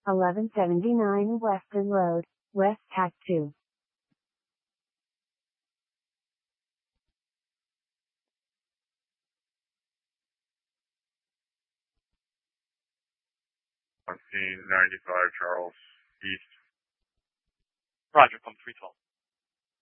1179 Weston Road, West Tac 2. I'm seeing 95 Charles East. Roger, come 312.